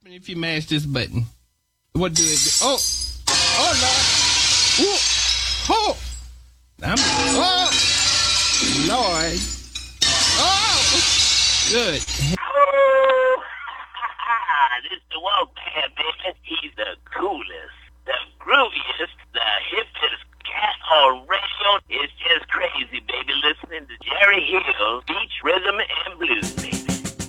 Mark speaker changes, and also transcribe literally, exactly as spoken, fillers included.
Speaker 1: happen if you mash this button? What do it do? Oh, oh Lord, Ooh. oh, I'm, oh, Lord, oh, good.
Speaker 2: Oh, this is the Walkman, baby. He's the coolest, the grooviest, the hip